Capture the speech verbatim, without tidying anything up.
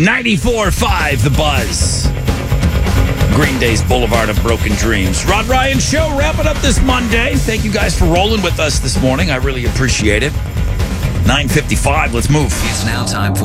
ninety-four point five The Buzz. Green Day's Boulevard of Broken Dreams. Rod Ryan Show, wrapping up this Monday. Thank you guys for rolling with us this morning. I really appreciate it. nine fifty-five, let's move. It's now time for